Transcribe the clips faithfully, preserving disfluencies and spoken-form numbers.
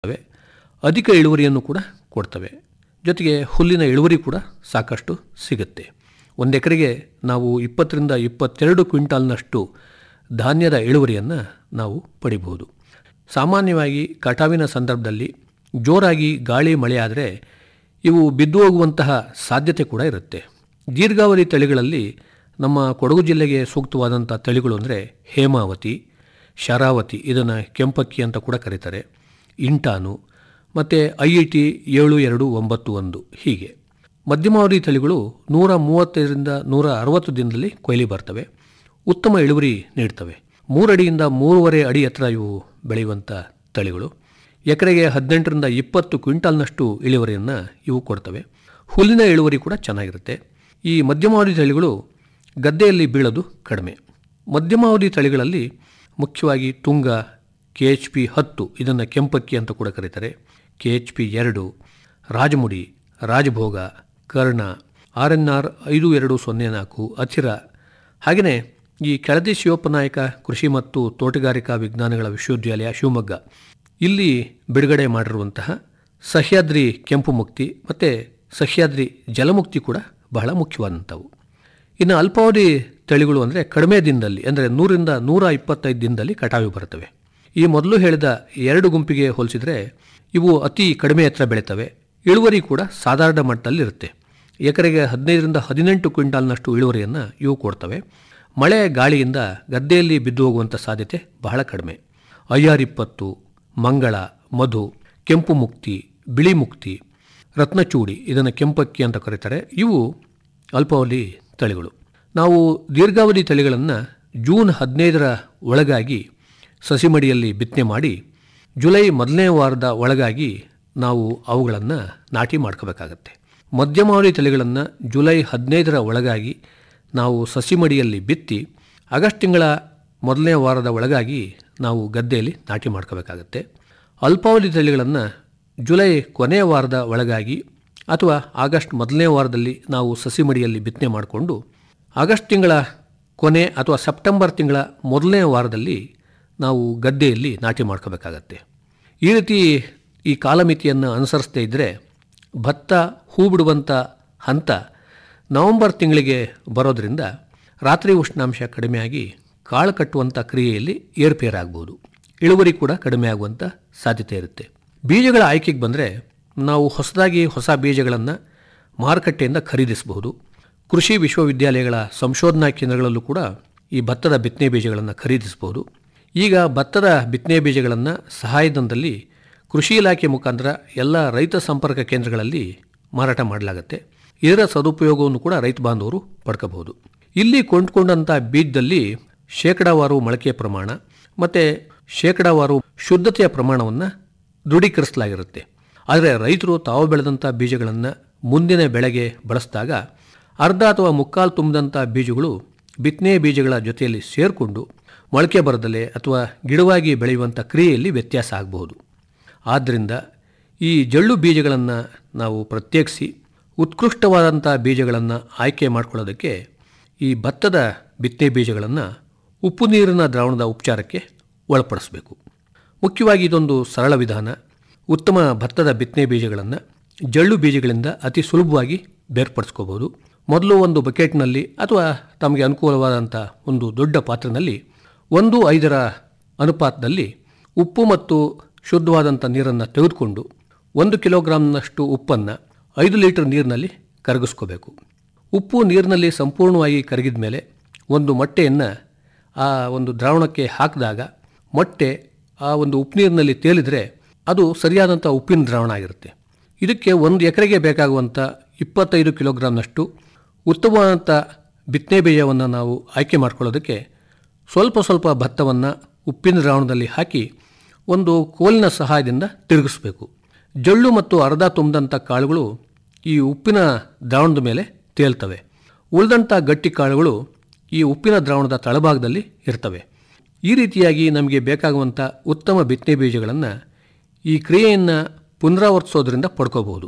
ಅಧಿಕ ಇಳುವರಿಯನ್ನು ಕೂಡ ಕೊಡ್ತವೆ. ಜೊತೆಗೆ ಹುಲ್ಲಿನ ಇಳುವರಿ ಕೂಡ ಸಾಕಷ್ಟು ಸಿಗುತ್ತೆ. ಒಂದು ಎಕರೆಗೆ ನಾವು ಇಪ್ಪತ್ತರಿಂದ ಇಪ್ಪತ್ತೆರಡು ಕ್ವಿಂಟಾಲ್ನಷ್ಟು ಧಾನ್ಯದ ಇಳುವರಿಯನ್ನು ನಾವು ಪಡಿಬಹುದು. ಸಾಮಾನ್ಯವಾಗಿ ಕಟಾವಿನ ಸಂದರ್ಭದಲ್ಲಿ ಜೋರಾಗಿ ಗಾಳಿ ಮಳೆ ಆದರೆ ಇವು ಬಿದ್ದು ಹೋಗುವಂತಹ ಸಾಧ್ಯತೆ ಕೂಡ ಇರುತ್ತೆ. ದೀರ್ಘಾವಧಿ ತಳಿಗಳಲ್ಲಿ ನಮ್ಮ ಕೊಡಗು ಜಿಲ್ಲೆಗೆ ಸೂಕ್ತವಾದಂಥ ತಳಿಗಳು ಅಂದರೆ ಹೇಮಾವತಿ, ಶರಾವತಿ, ಇದನ್ನು ಕೆಂಪಕ್ಕಿ ಅಂತ ಕೂಡ ಕರೀತಾರೆ, ಇಂಟಾನು ಮತ್ತು ಐ ಇ ಟಿ ಏಳು ಎರಡು ಒಂಬತ್ತು ಒಂದು. ಹೀಗೆ ಮಧ್ಯಮಾವಧಿ ತಳಿಗಳು ನೂರ ಮೂವತ್ತೈದರಿಂದ ನೂರ ಅರವತ್ತು ದಿನದಲ್ಲಿ ಕೊಯ್ಲಿ ಬರ್ತವೆ. ಉತ್ತಮ ಇಳುವರಿ ನೀಡ್ತವೆ. ಮೂರಡಿಯಿಂದ ಮೂರುವರೆ ಅಡಿ ಎತ್ತರ ಇವು ಬೆಳೆಯುವಂಥ ತಳಿಗಳು. ಎಕರೆಗೆ ಹದಿನೆಂಟರಿಂದ ಇಪ್ಪತ್ತು ಕ್ವಿಂಟಾಲ್ನಷ್ಟು ಇಳುವರಿಯನ್ನು ಇವು ಕೊಡ್ತವೆ. ಹುಲ್ಲಿನ ಇಳುವರಿ ಕೂಡ ಚೆನ್ನಾಗಿರುತ್ತೆ. ಈ ಮಧ್ಯಮಾವಧಿ ತಳಿಗಳು ಗದ್ದೆಯಲ್ಲಿ ಬೀಳೋದು ಕಡಿಮೆ. ಮಧ್ಯಮಾವಧಿ ತಳಿಗಳಲ್ಲಿ ಮುಖ್ಯವಾಗಿ ತುಂಗ, ಕೆ ಎಚ್ ಪಿ ಹತ್ತು, ಇದನ್ನು ಕೆಂಪಕ್ಕಿ ಅಂತ ಕೂಡ ಕರೀತಾರೆ, ಕೆ ಎಚ್ ಪಿ ಎರಡು, Rajamudi, ರಾಜಭೋಗ, Karna, R N R ಐದು ಎರಡು ಸೊನ್ನೆ ನಾಲ್ಕು, ಅಚಿರ, ಹಾಗೆಯೇ ಈ ಕೆಳದಿ ಶಿವಪ್ಪನಾಯಕ ಕೃಷಿ ಮತ್ತು ತೋಟಗಾರಿಕಾ ವಿಜ್ಞಾನಗಳ ವಿಶ್ವವಿದ್ಯಾಲಯ ಶಿವಮೊಗ್ಗ ಇಲ್ಲಿ ಬಿಡುಗಡೆ ಮಾಡಿರುವಂತಹ ಸಹ್ಯಾದ್ರಿ ಕೆಂಪು ಮುಕ್ತಿ ಮತ್ತು ಸಹ್ಯಾದ್ರಿ ಜಲಮುಕ್ತಿ ಕೂಡ ಬಹಳ ಮುಖ್ಯವಾದಂಥವು. ಇನ್ನು ಅಲ್ಪಾವಧಿ ತಳಿಗಳು ಅಂದರೆ ಕಡಿಮೆ ದಿನದಲ್ಲಿ ಅಂದರೆ ನೂರಿಂದ ನೂರ ಇಪ್ಪತ್ತೈದು ದಿನದಲ್ಲಿ ಕಟಾವು ಬರ್ತವೆ. ಈ ಮೊದಲು ಹೇಳಿದ ಎರಡು ಗುಂಪಿಗೆ ಹೋಲಿಸಿದರೆ ಇವು ಅತಿ ಕಡಿಮೆ ಎತ್ತರ ಬೆಳೀತವೆ. ಇಳುವರಿ ಕೂಡ ಸಾಧಾರಣ ಮಟ್ಟದಲ್ಲಿರುತ್ತೆ. ಎಕರೆಗೆ ಹದಿನೈದರಿಂದ ಹದಿನೆಂಟು ಕ್ವಿಂಟಾಲ್ನಷ್ಟು ಇಳುವರಿಯನ್ನು ಇವು ಕೊಡ್ತವೆ. ಮಳೆ ಗಾಳಿಯಿಂದ ಗದ್ದೆಯಲ್ಲಿ ಬಿದ್ದು ಹೋಗುವಂಥ ಸಾಧ್ಯತೆ ಬಹಳ ಕಡಿಮೆ. ಐ ಆರ್ ಇಪ್ಪತ್ತು, ಮಂಗಳ, ಮಧು, ಕೆಂಪು ಮುಕ್ತಿ, ಬಿಳಿ ಮುಕ್ತಿ, ರತ್ನಚೂಡಿ, ಇದನ್ನು ಕೆಂಪಕ್ಕಿ ಅಂತ ಕರೀತಾರೆ, ಇವು ಅಲ್ಪಾವಧಿ ತಳಿಗಳು. ನಾವು ದೀರ್ಘಾವಧಿ ತಳಿಗಳನ್ನು ಜೂನ್ ಹದಿನೈದರ ಒಳಗಾಗಿ ಸಸಿಮಡಿಯಲ್ಲಿ ಬಿತ್ತನೆ ಮಾಡಿ ಜುಲೈ ಮೊದಲನೇ ವಾರದ ಒಳಗಾಗಿ ನಾವು ಅವುಗಳನ್ನು ನಾಟಿ ಮಾಡ್ಕೋಬೇಕಾಗತ್ತೆ. ಮಧ್ಯಮಾವಧಿ ತಳಿಗಳನ್ನು ಜುಲೈ ಹದಿನೈದರ ಒಳಗಾಗಿ ನಾವು ಸಸಿಮಡಿಯಲ್ಲಿ ಬಿತ್ತಿ ಆಗಸ್ಟ್ ತಿಂಗಳ ಮೊದಲನೇ ವಾರದ ಒಳಗಾಗಿ ನಾವು ಗದ್ದೆಯಲ್ಲಿ ನಾಟಿ ಮಾಡ್ಕೋಬೇಕಾಗತ್ತೆ. ಅಲ್ಪಾವಧಿ ತಳಿಗಳನ್ನು ಜುಲೈ ಕೊನೆಯ ವಾರದ ಒಳಗಾಗಿ ಅಥವಾ ಆಗಸ್ಟ್ ಮೊದಲನೇ ವಾರದಲ್ಲಿ ನಾವು ಸಸಿಮಡಿಯಲ್ಲಿ ಬಿತ್ತನೆ ಮಾಡಿಕೊಂಡು ಆಗಸ್ಟ್ ತಿಂಗಳ ಕೊನೆ ಅಥವಾ ಸೆಪ್ಟೆಂಬರ್ ತಿಂಗಳ ಮೊದಲನೇ ವಾರದಲ್ಲಿ ನಾವು ಗದ್ದೆಯಲ್ಲಿ ನಾಟಿ ಮಾಡ್ಕೋಬೇಕಾಗತ್ತೆ. ಈ ರೀತಿ ಈ ಕಾಲಮಿತಿಯನ್ನು ಅನುಸರಿಸದೇ ಇದ್ದರೆ ಭತ್ತ ಹೂ ಬಿಡುವಂಥ ಹಂತ ನವಂಬರ್ ತಿಂಗಳಿಗೆ ಬರೋದರಿಂದ ರಾತ್ರಿ ಉಷ್ಣಾಂಶ ಕಡಿಮೆಯಾಗಿ ಕಾಳು ಕಟ್ಟುವಂಥ ಕ್ರಿಯೆಯಲ್ಲಿ ಏರ್ಪೇರಾಗ್ಬೋದು. ಇಳುವರಿ ಕೂಡ ಕಡಿಮೆ ಆಗುವಂಥ ಸಾಧ್ಯತೆ ಇರುತ್ತೆ. ಬೀಜಗಳ ಆಯ್ಕೆಗೆ ಬಂದರೆ ನಾವು ಹೊಸದಾಗಿ ಹೊಸ ಬೀಜಗಳನ್ನು ಮಾರುಕಟ್ಟೆಯಿಂದ ಖರೀದಿಸಬಹುದು. ಕೃಷಿ ವಿಶ್ವವಿದ್ಯಾಲಯಗಳ ಸಂಶೋಧನಾ ಕೇಂದ್ರಗಳಲ್ಲೂ ಕೂಡ ಈ ಭತ್ತದ ಬಿತ್ತನೆ ಬೀಜಗಳನ್ನು ಖರೀದಿಸಬಹುದು. ಈಗ ಭತ್ತದ ಬಿತ್ತನೆ ಬೀಜಗಳನ್ನು ಸಹಾಯಧನದಲ್ಲಿ ಕೃಷಿ ಇಲಾಖೆ ಮುಖಾಂತರ ಎಲ್ಲ ರೈತ ಸಂಪರ್ಕ ಕೇಂದ್ರಗಳಲ್ಲಿ ಮಾರಾಟ ಮಾಡಲಾಗುತ್ತೆ. ಇದರ ಸದುಪಯೋಗವನ್ನು ಕೂಡ ರೈತ ಬಾಂಧವರು ಪಡ್ಕೋಬಹುದು. ಇಲ್ಲಿ ಕೊಂಡ್ಕೊಂಡಂಥ ಬೀಜದಲ್ಲಿ ಶೇಕಡಾವಾರು ಮೊಳಕೆ ಪ್ರಮಾಣ ಮತ್ತು ಶೇಕಡಾವಾರು ಶುದ್ಧತೆಯ ಪ್ರಮಾಣವನ್ನು ದೃಢೀಕರಿಸಲಾಗಿರುತ್ತೆ. ಆದರೆ ರೈತರು ತಾವು ಬೆಳೆದಂಥ ಬೀಜಗಳನ್ನು ಮುಂದಿನ ಬೆಳೆಗೆ ಬಳಸಿದಾಗ ಅರ್ಧ ಅಥವಾ ಮುಕ್ಕಾಲು ತುಂಬಿದಂಥ ಬೀಜಗಳು ಬಿತ್ತನೆ ಬೀಜಗಳ ಜೊತೆಯಲ್ಲಿ ಸೇರಿಕೊಂಡು ಮೊಳಕೆ ಬರದಲೆ ಅಥವಾ ಗಿಡವಾಗಿ ಬೆಳೆಯುವಂಥ ಕ್ರಿಯೆಯಲ್ಲಿ ವ್ಯತ್ಯಾಸ ಆಗಬಹುದು. ಆದ್ದರಿಂದ ಈ ಜಳ್ಳು ಬೀಜಗಳನ್ನು ನಾವು ಪ್ರತ್ಯೇಕಿಸಿ ಉತ್ಕೃಷ್ಟವಾದಂಥ ಬೀಜಗಳನ್ನು ಆಯ್ಕೆ ಮಾಡಿಕೊಳ್ಳೋದಕ್ಕೆ ಈ ಭತ್ತದ ಬಿತ್ತನೆ ಬೀಜಗಳನ್ನು ಉಪ್ಪು ನೀರಿನ ದ್ರಾವಣದ ಉಪಚಾರಕ್ಕೆ ಒಳಪಡಿಸಬೇಕು. ಮುಖ್ಯವಾಗಿ ಇದೊಂದು ಸರಳ ವಿಧಾನ. ಉತ್ತಮ ಭತ್ತದ ಬಿತ್ತನೆ ಬೀಜಗಳನ್ನು ಜಳ್ಳು ಬೀಜಗಳಿಂದ ಅತಿ ಸುಲಭವಾಗಿ ಬೇರ್ಪಡಿಸ್ಕೋಬೋದು. ಮೊದಲು ಒಂದು ಬಕೆಟ್ನಲ್ಲಿ ಅಥವಾ ತಮಗೆ ಅನುಕೂಲವಾದಂಥ ಒಂದು ದೊಡ್ಡ ಪಾತ್ರೆಯಲ್ಲಿ ಒಂದು ಐದರ ಅನುಪಾತದಲ್ಲಿ ಉಪ್ಪು ಮತ್ತು ಶುದ್ಧವಾದಂಥ ನೀರನ್ನು ತೆಗೆದುಕೊಂಡು ಒಂದು ಕಿಲೋಗ್ರಾಮ್ನಷ್ಟು ಉಪ್ಪನ್ನು ಐದು ಲೀಟರ್ ನೀರಿನಲ್ಲಿ ಕರಗಿಸ್ಕೋಬೇಕು. ಉಪ್ಪು ನೀರಿನಲ್ಲಿ ಸಂಪೂರ್ಣವಾಗಿ ಕರಗಿದ ಮೇಲೆ ಒಂದು ಮೊಟ್ಟೆಯನ್ನು ಆ ಒಂದು ದ್ರಾವಣಕ್ಕೆ ಹಾಕಿದಾಗ ಮೊಟ್ಟೆ ಆ ಒಂದು ಉಪ್ಪು ನೀರಿನಲ್ಲಿ ತೇಲಿದರೆ ಅದು ಸರಿಯಾದಂಥ ಉಪ್ಪಿನ ದ್ರಾವಣ ಆಗಿರುತ್ತೆ. ಇದಕ್ಕೆ ಒಂದು ಎಕರೆಗೆ ಬೇಕಾಗುವಂಥ ಇಪ್ಪತ್ತೈದು ಕಿಲೋಗ್ರಾಮ್ನಷ್ಟು ಉತ್ತಮವಾದಂಥ ಬಿತ್ತನೆ ಬೀಜವನ್ನು ನಾವು ಆಯ್ಕೆ ಮಾಡ್ಕೊಳ್ಳೋದಕ್ಕೆ ಸ್ವಲ್ಪ ಸ್ವಲ್ಪ ಭತ್ತವನ್ನು ಉಪ್ಪಿನ ದ್ರಾವಣದಲ್ಲಿ ಹಾಕಿ ಒಂದು ಕೋಲಿನ ಸಹಾಯದಿಂದ ತಿರುಗಿಸಬೇಕು. ಜಳ್ಳು ಮತ್ತು ಅರ್ಧ ತುಂಬಿದಂಥ ಕಾಳುಗಳು ಈ ಉಪ್ಪಿನ ದ್ರಾವಣದ ಮೇಲೆ ತೇಲ್ತವೆ. ಉಳಿದಂಥ ಗಟ್ಟಿ ಕಾಳುಗಳು ಈ ಉಪ್ಪಿನ ದ್ರಾವಣದ ತಳಭಾಗದಲ್ಲಿ ಇರ್ತವೆ. ಈ ರೀತಿಯಾಗಿ ನಮಗೆ ಬೇಕಾಗುವಂಥ ಉತ್ತಮ ಬಿತ್ತನೆ ಬೀಜಗಳನ್ನು ಈ ಕ್ರಿಯೆಯನ್ನು ಪುನರಾವರ್ತಿಸೋದ್ರಿಂದ ಪಡ್ಕೋಬಹುದು.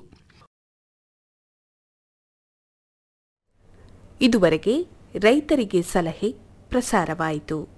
ಇದುವರೆಗೆ ರೈತರಿಗೆ ಸಲಹೆ ಪ್ರಸಾರವಾಯಿತು.